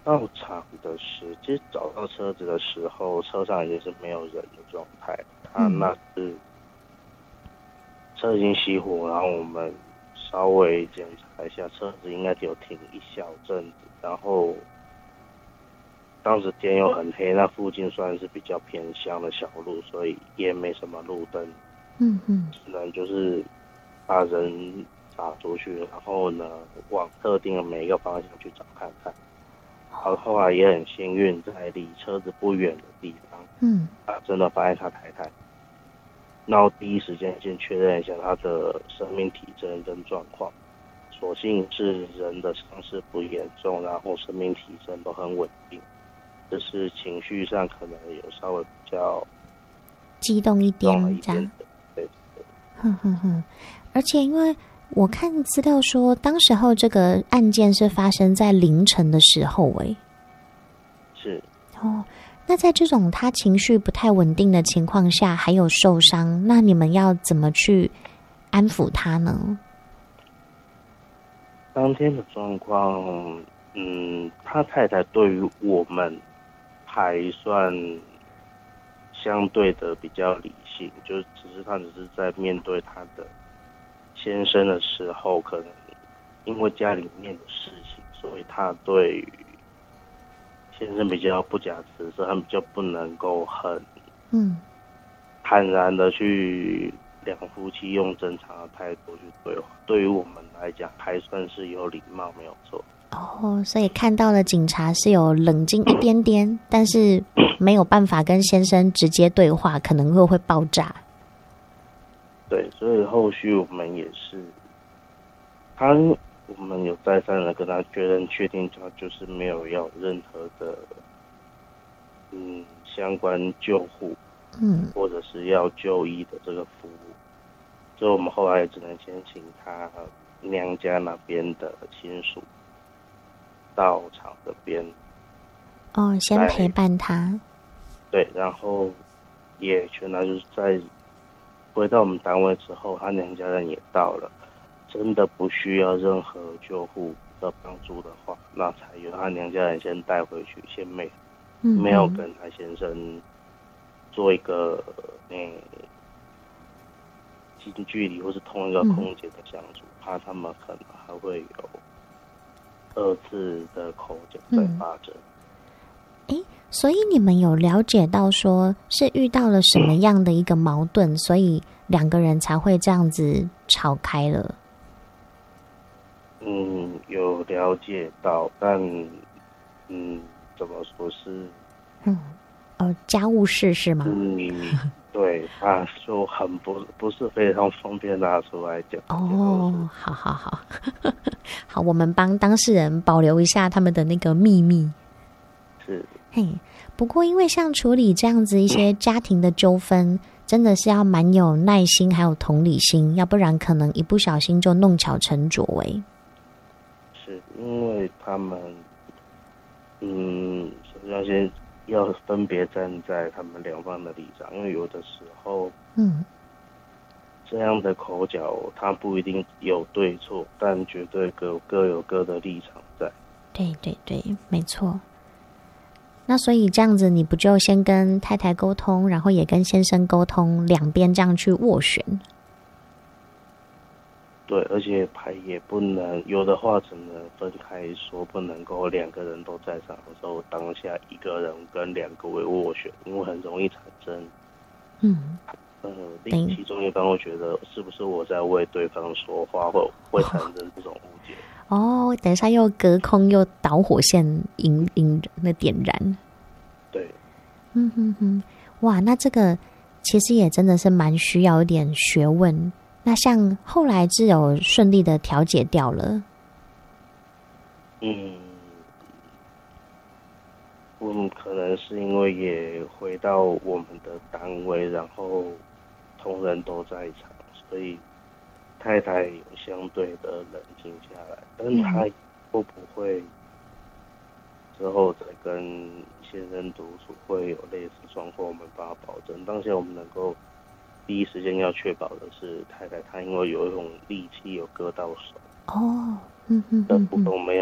到场的其实找到车子的时候，车上已经是没有人的状态。他那是车已经熄火，然后我们稍微检查一下，车子应该有停一小阵子，然后当时天又很黑，那附近算是比较偏乡的小路，所以也没什么路灯。只能就是把人打出去，然后呢往特定的每一个方向去找看看。好，后来也很幸运，在离车子不远的地方，真的发现他太太。然后第一时间先确认一下他的生命体征跟状况，所幸是人的伤势不严重，然后生命体征都很稳定，只是情绪上可能有稍微比较激动一点这样。 对。 而且因为我看资料说，当时候这个案件是发生在凌晨的时候， 是那在这种他情绪不太稳定的情况下，还有受伤，那你们要怎么去安抚他呢？ 当天的状况，他太太对于我们还算相对的比较理性，就他只是在面对他的先生的时候，可能因为家里面的事情，所以他对于先生比较不假辞色，他比较不能够很坦然的去两夫妻用正常的态度去对话。对于我们来讲，还算是有礼貌，没有错。 所以看到了警察是有冷静一点点，但是没有办法跟先生直接对话，可能会爆炸。 对，所以后续我们也是，我们有再三的跟他确定他就是没有要任何的相关救护或者是要就医的这个服务，所以我们后来只能先请他娘家那边的亲属到场这边先陪伴他。 对，然后也全他就是在回到我们单位之后，他娘家人也到了，真的不需要任何救护的帮助的话，那才由他娘家人先带回去，先没有跟他先生做一个近距离或是同一个空间的相处，怕他们可能还会有二次的口角在发生。 所以你们有了解到说是遇到了什么样的一个矛盾，所以两个人才会这样子吵开了？ 有了解到，但怎么说是家务事是吗？ 对，他就很不是非常方便拿出来讲。 好好，我们帮当事人保留一下他们的那个秘密。 是。 不过因为像处理这样子一些家庭的纠纷，真的是要蛮有耐心还有同理心，要不然可能一不小心就弄巧成拙。 是因为他们首先先要分别站在他们两方的立场，因为有的时候这样的口角他不一定有对错，但绝对各有各的立场在。 对，没错。那所以这样子，你不就先跟太太沟通，然后也跟先生沟通，两边这样去斡旋？ 对，而且牌也不能，有的话只能分开说，不能够两个人都在场的时候，当下一个人跟两个为斡旋，因为很容易产生其中一方会觉得是不是我在为对方说话，会产生这种误解。 等一下又隔空又导火线点燃。 对。 哇，那这个其实也真的是蛮需要一点学问。那像后来是有顺利的调解掉了。 我们可能是因为也回到我们的单位，然后同仁都在场，所以太太有相对的冷静下来，但他会不会之后再跟先生独处会有类似状况，我们帮他保证。当下我们能够第一时间要确保的是太太她因为有一种力气有割到手的部分，我们要